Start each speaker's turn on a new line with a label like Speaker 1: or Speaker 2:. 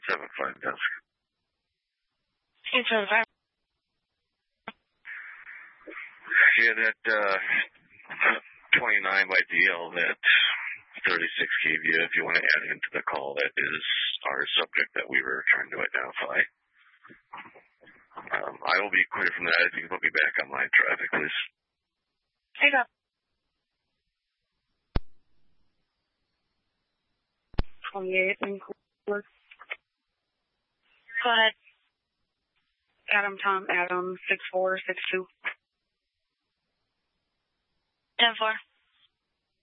Speaker 1: 875 desk.
Speaker 2: 875.
Speaker 1: Yeah, that 29 by DL that 36 gave you, if you want to add it into the call, that is our subject that we were trying to identify. I will be clear from that if you can put me back on line traffic, please.
Speaker 2: Hey, up. 28 in Cooper. Go ahead. Adam 6462. 10-4.